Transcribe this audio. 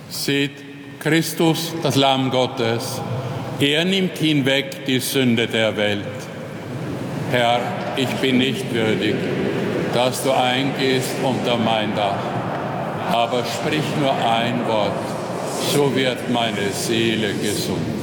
Seht Christus, das Lamm Gottes. Er nimmt hinweg die Sünde der Welt. Herr, ich bin nicht würdig, dass du eingehst unter mein Dach. Aber sprich nur ein Wort, so wird meine Seele gesund.